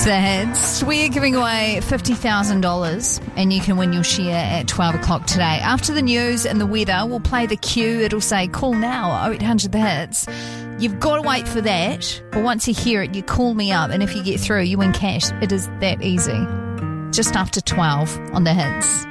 The hits. We are giving away $50,000 and you can win your share at 12 o'clock today. After the news and the weather, we'll play the cue. It'll say, call now, 0800 The Hits. You've got to wait for that, but once you hear it, you call me up, and if you get through, you win cash. It is that easy. Just after 12 on The Hits.